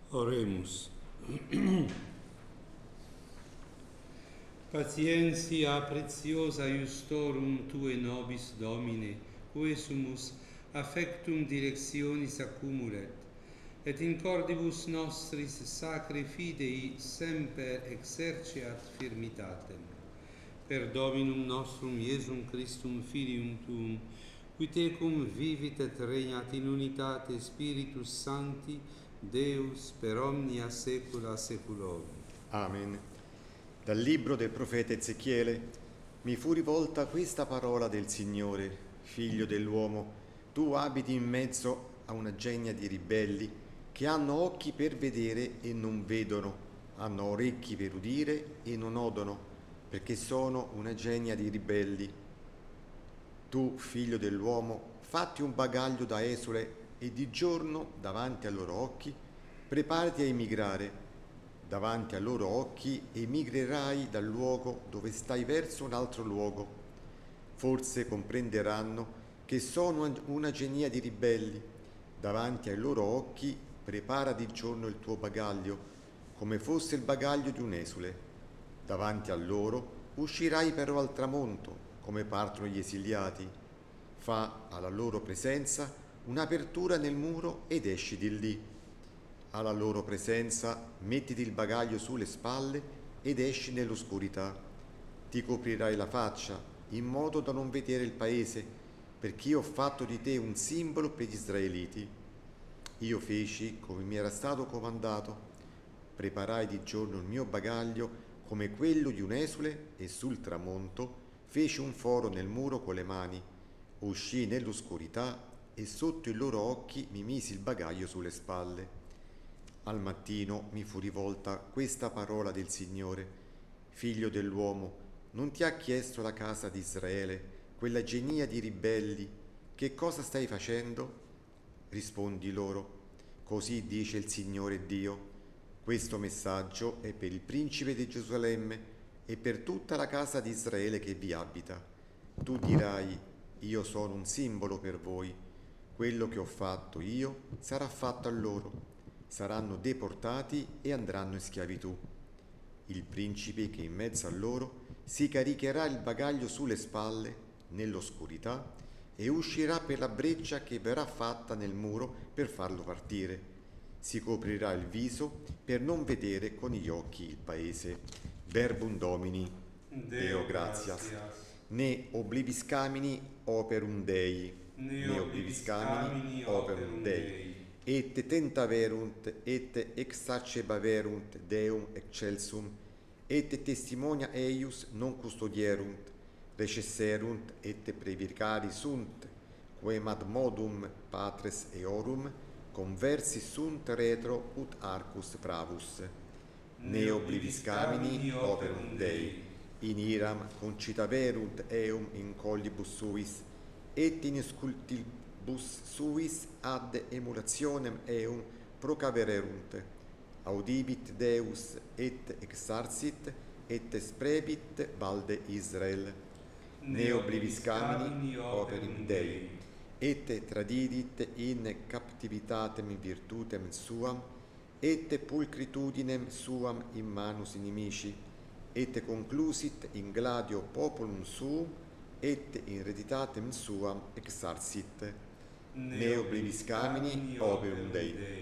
Oremus. Patientia preciosa iustorum Tue nobis Domine, cui sumus affectum directionis accumulet, et in cordibus nostris sacri fidei semper exerceat firmitatem. Per Dominum nostrum Iesum Christum Filium Tuum, qui tecum vivit et regnat in unitate Spiritus Sancti, Deus per omnia saecula saeculorum. Amen. Dal libro del profeta Ezechiele mi fu rivolta questa parola del Signore: figlio dell'uomo, tu abiti in mezzo a una genia di ribelli che hanno occhi per vedere e non vedono, hanno orecchi per udire e non odono, perché sono una genia di ribelli. Tu, figlio dell'uomo, fatti un bagaglio da esule e di giorno, davanti ai loro occhi, preparati a emigrare. Davanti ai loro occhi emigrerai dal luogo dove stai verso un altro luogo. Forse comprenderanno che sono una genia di ribelli. Davanti ai loro occhi prepara di giorno il tuo bagaglio, come fosse il bagaglio di un esule. Davanti a loro uscirai però al tramonto, come partono gli esiliati. Fa alla loro presenza un'apertura nel muro ed esci di lì. Alla loro presenza mettiti il bagaglio sulle spalle ed esci nell'oscurità. Ti coprirai la faccia in modo da non vedere il paese, perché io ho fatto di te un simbolo per gli israeliti. Io feci come mi era stato comandato. Preparai di giorno il mio bagaglio come quello di un esule e sul tramonto feci un foro nel muro con le mani. Uscii nell'oscurità e sotto i loro occhi mi misi il bagaglio sulle spalle. Al mattino mi fu rivolta questa parola del Signore: figlio dell'uomo, non ti ha chiesto la casa di Israele, quella genia di ribelli, che cosa stai facendo? Rispondi loro: così dice il Signore Dio, questo messaggio è per il principe di Gerusalemme e per tutta la casa di Israele che vi abita. Tu dirai: io sono un simbolo per voi, quello che ho fatto io sarà fatto a loro. Saranno deportati e andranno in schiavitù. Il principe che in mezzo a loro si caricherà il bagaglio sulle spalle nell'oscurità e uscirà per la breccia che verrà fatta nel muro per farlo partire. Si coprirà il viso per non vedere con gli occhi il paese. Verbum Domini, Deo gratias. Ne obliviscamini operum Dei. Ne obliviscamini operum Dei. Et tentaverunt, et exacebaverunt Deum excelsum, et testimonia eius non custodierunt, recesserunt et previcari sunt, quem ad modum patres eorum conversi sunt retro ut arcus bravus. Ne obliviscamini operum Dei, in iram concitaverunt eum in collibus suis, et in scultibus suis ad emulationem eum procavererunt. Audibit Deus et exarcit et sprebit valde Israel. Ne obliviscamini operim Dei, et tradidit in captivitatem virtutem suam, et pulcritudinem suam in manus inimici, et conclusit in gladio populum suum, et in reditatem suam exarcit. Ne obliviscamini operum Dei.